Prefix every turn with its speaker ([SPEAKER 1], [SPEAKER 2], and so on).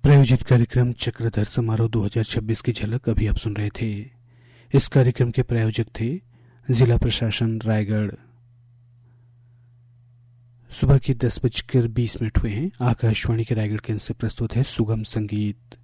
[SPEAKER 1] प्रायोजित कार्यक्रम चक्रधर समारोह 2026 की झलक अभी आप सुन रहे थे। इस कार्यक्रम के प्रायोजक थे जिला प्रशासन रायगढ़। सुबह के 10:20 हुए हैं। आकाशवाणी के रायगढ़ केंद्र से प्रस्तुत है सुगम संगीत।